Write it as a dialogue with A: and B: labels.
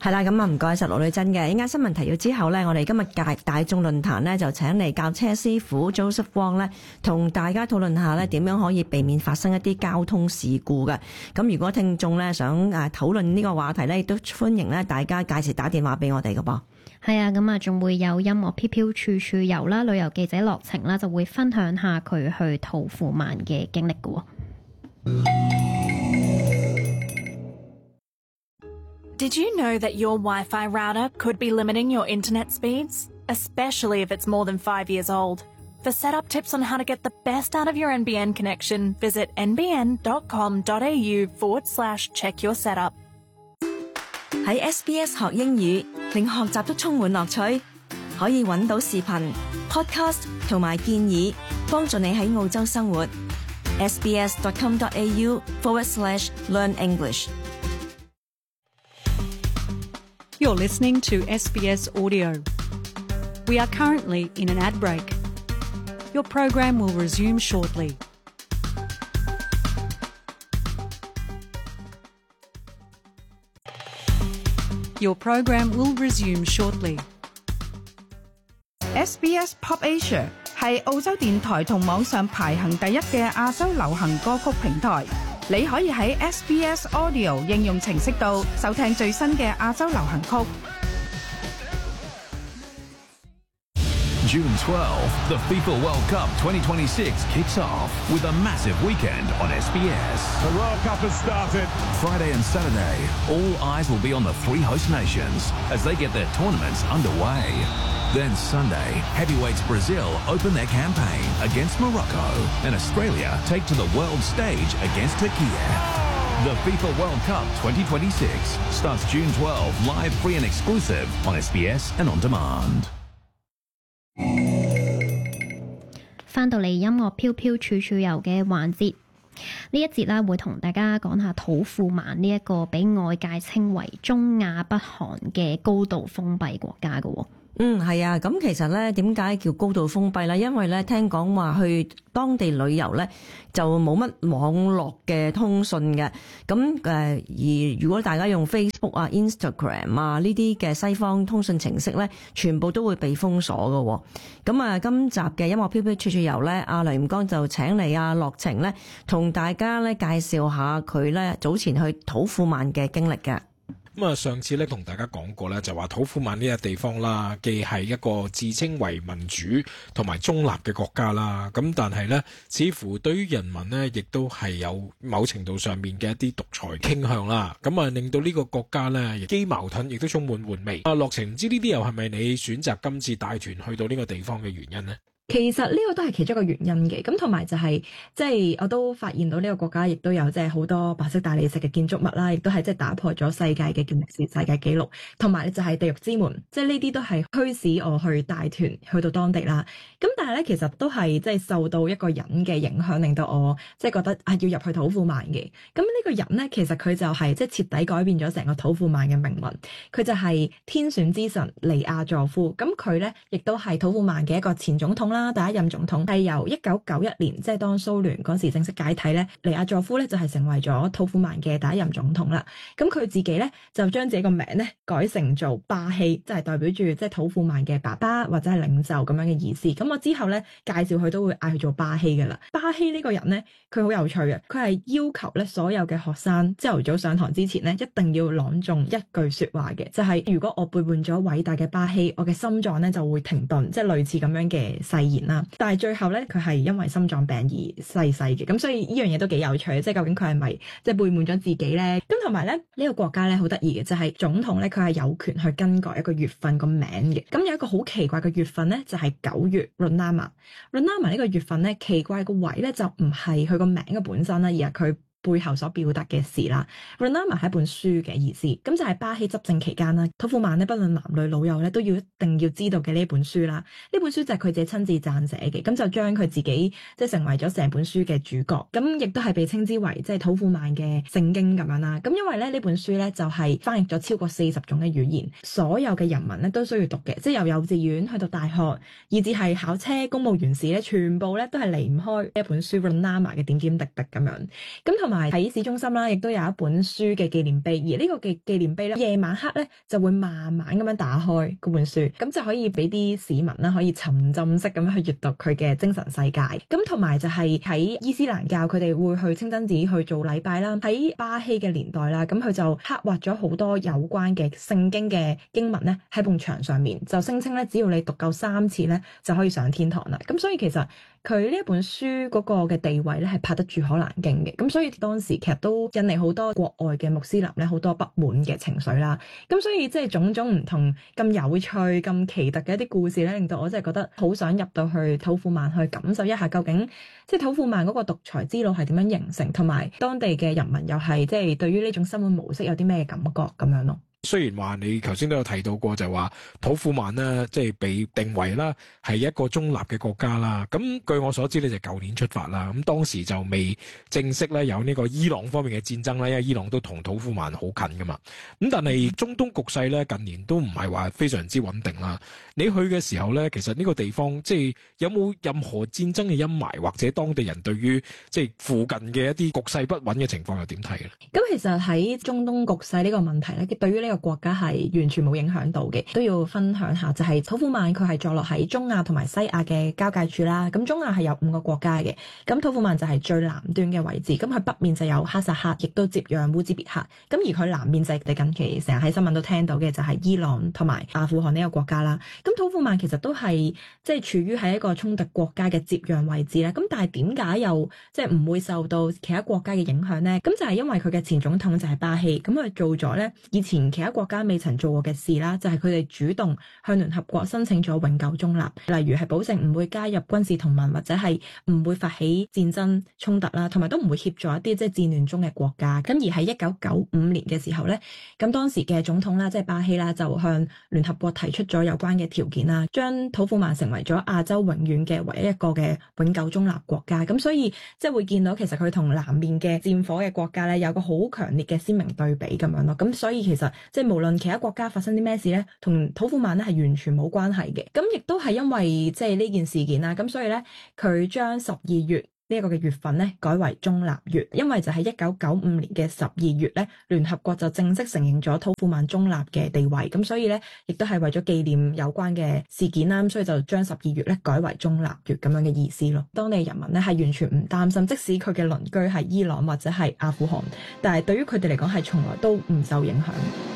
A: 係啦，咁啊唔該晒羅女真嘅。依家新聞提要之後呢，我哋今日大眾論壇呢就請嚟教車師傅 Joseph Wong 呢，同大家討論下呢點樣可以避免發生一啲交通事故嘅。咁如果聽眾呢想討論呢個話題呢，亦都歡迎呢大家屆時打電話俾我哋嘅噃。
B: 係啊，咁啊仲會有音樂飄飄處處遊啦，旅遊記者樂晴啦就會分享下佢去土庫曼嘅經歷嘅。
C: Did you know that your Wi-Fi router could be limiting your internet speeds? Especially if it's more than 5 years old. For setup tips on how to get the best out of your NBN connection, visit nbn.com.au/check your setup.
A: 喺 SBS 學英語，令學習都充滿樂趣。可以揾到視頻、podcast 同埋建議，幫助你喺澳洲生活。sbs.com.au/learn English。
D: You're listening to SBS Audio. We are currently in an ad break. Your program will resume shortly. Your program will resume shortly.
E: SBS Pop Asia 係澳洲電台同網上排行第一嘅亞洲流行歌曲平台。你可以喺 SBS Audio 應用程式度收聽最新嘅亞洲流行曲。
F: June 12th, the FIFA World Cup 2026 kicks off with a massive weekend on SBS.
G: The World Cup has started.
F: Friday and Saturday, all eyes will be on the three host nations as they get their tournaments underway. Then Sunday, heavyweights Brazil open their campaign against Morocco and Australia take to the world stage against Turkey. The FIFA World Cup 2026 starts June 12, live, free and exclusive on SBS and on demand.
B: 翻到嚟音樂飄飄處處遊嘅環節，呢一節啦會同大家講下土庫曼呢一個俾外界稱為中亞北韓嘅高度封閉國家嘅。
A: 係啊，咁其實咧點解叫高度封閉咧？因為咧聽講話去當地旅遊咧就冇乜網絡嘅通訊嘅，咁而如果大家用 Facebook 啊、Instagram 啊呢啲嘅西方通訊程式咧，全部都會被封鎖嘅。咁啊，今集嘅音樂飄飄處處遊咧，阿梁炎剛就請嚟阿樂晴咧，同大家咧介紹下佢咧早前去土庫曼嘅經歷嘅。
H: 咁啊，上次咧同大家講過咧，就話土庫曼呢個地方啦，既係一個自稱為民主同埋中立嘅國家啦，咁但係咧，似乎對於人民呢，亦都係有某程度上面嘅一啲獨裁傾向啦，咁啊令到呢個國家咧既矛盾，亦都充滿玩味。樂晴，唔知呢啲又係咪你選擇今次帶團去到呢個地方嘅原因呢？
I: 其實呢個都係其中一個原因嘅，咁同埋就係即係我都發現到呢個國家亦都有即係好多白色大理石嘅建築物啦，亦都係即係打破咗世界嘅健力士世界紀錄，同埋就係地獄之門，即係呢啲都係驅使我去帶團去到當地啦。咁但係咧，其實都係即係受到一個人嘅影響，令到我即係覺得要入去土庫曼嘅。咁呢個人咧，其實佢就係即係徹底改變咗成個土庫曼嘅命運。佢就係天選之神尼亞佐夫。咁佢咧亦都係土庫曼嘅一個前總統啦，第一任總統係由1991年即係當蘇聯嗰時正式解體咧，尼亞佐夫咧就係成為咗土庫曼嘅第一任總統啦。咁佢自己咧就將自己個名咧改成做巴希，即係代表住即係土庫曼嘅爸爸或者係領袖咁樣嘅意思。咁我之後咧介紹佢都會嗌佢做巴希噶啦。巴希呢個人咧，佢好有趣嘅，佢係要求咧所有嘅學生朝頭早上堂之前咧一定要朗誦一句說話嘅，就係如果我背叛咗偉大嘅巴希，我嘅心臟咧就會停頓，即係類似咁樣嘅誓言啦。但係最後咧，佢係因為心臟病而逝世嘅，咁所以呢樣嘢都幾有趣，即係究竟佢係咪即係背叛咗自己咧？咁同埋咧，呢個國家咧好得意嘅，就係總統咧佢係有權去更改一個月份個名嘅。咁有一個好奇怪嘅月份咧，就係9月 Rurnama 呢個月份咧，奇怪個位咧就唔係佢個名嘅本身啦，而係佢背後所表達嘅事啦。Rurnama 係一本書嘅意思，咁就係巴希執政期間啦，土庫曼咧不論男女老幼咧都一定要知道嘅呢本書啦。呢本書就係佢自己親自撰寫嘅，咁就將佢自己即係成為咗成本書嘅主角，咁亦都係被稱之為即係土庫曼嘅聖經咁樣啦。咁因為咧呢本書咧就係翻譯咗超過40種嘅語言，所有嘅人民咧都需要讀嘅，即係由幼稚園去到大學，以至係考車、公務員試咧，全部咧都係離唔開呢一本書 Rurnama 嘅點點滴滴咁樣。咁同埋埋喺市中心啦，亦都有一本書嘅紀念碑，而呢個嘅紀念碑咧，夜晚黑咧就會慢慢咁樣打開嗰本書，咁就可以俾啲市民啦可以沉浸式咁樣去閱讀佢嘅精神世界。咁同埋就係喺伊斯蘭教，佢哋會去清真寺去做禮拜啦。喺巴希嘅年代啦，咁佢就刻畫咗好多有關嘅聖經嘅經文咧喺埲牆上面，就聲稱咧只要你讀夠3次咧就可以上天堂啦。咁所以其實佢呢一本書嗰個嘅地位咧係拍得住可蘭經嘅，咁所以當時其實都引嚟好多國外嘅穆斯林咧好多不滿嘅情緒啦。咁所以即係種種唔同咁有趣、咁奇特嘅一啲故事咧，令到我真係覺得好想入到去土庫曼去感受一下，究竟即係土庫曼嗰個獨裁之路係點樣形成，同埋當地嘅人民又係即係對於呢種生活模式有啲咩感覺咁樣咯。
H: 雖然話你頭先都有提到過，就話土庫曼呢，即係被定為啦係一個中立嘅國家啦。咁據我所知呢，就舊年出發啦。咁當時就未正式咧有呢個伊朗方面嘅戰爭啦，因為伊朗都同土庫曼好近噶嘛。咁但係中東局勢咧近年都唔係話非常之穩定啦。你去嘅時候咧，其實呢個地方即係有冇任何戰爭嘅陰霾，或者當地人對於即係附近嘅一啲局勢不穩嘅情況又點睇咧？
I: 咁其實喺中東局勢呢個問題咧，對於呢個國家係完全冇影響到嘅。都要分享下，就係土庫曼佢係坐落喺中亞同埋西亞嘅交界處啦。咁中亞係有5個國家嘅，咁土庫曼就係最南端嘅位置。咁佢北面就有哈薩克，亦都接壤烏茲別克。咁而佢南面就係你近期成日喺新聞都聽到嘅，就係伊朗同埋阿富汗呢個國家啦。咁土庫曼其實都係即係處於喺一個衝突國家嘅接壤位置啦。咁但係點解又即係唔會受到其他國家嘅影響呢？咁就係因為佢嘅前總統就係巴希，咁佢做咗咧以前其他國家未曾做過嘅事啦，就係佢哋主動向聯合國申請咗永久中立，例如係保證唔會加入軍事同盟，或者係唔會發起戰爭衝突啦，同埋都唔會協助一啲即係戰亂中嘅國家。咁而喺1995年嘅時候咧，咁當時嘅總統啦，即係巴希啦，就向聯合國提出咗有關嘅條件啦，將土庫曼成為咗亞洲永遠嘅唯一一個嘅永久中立國家。咁所以即係會見到其實佢同南面嘅戰火嘅國家咧有個好強烈嘅鮮明對比咁樣咯。咁所以其實即係無論其他國家發生啲咩事咧，同土庫曼咧係完全冇關係嘅。咁亦都係因為即係呢件事件啦，咁所以咧佢將12月呢一個嘅月份咧改為中立月，因為就喺1995年嘅12月咧，聯合國就正式承認咗土庫曼中立嘅地位。咁所以咧亦都係為咗紀念有關嘅事件啦，咁所以就將12月咧改為中立月咁樣嘅意思咯。當地人民咧係完全唔擔心，即使佢嘅鄰居係伊朗或者係阿富汗，但係對於佢哋嚟講係從來都唔受影響。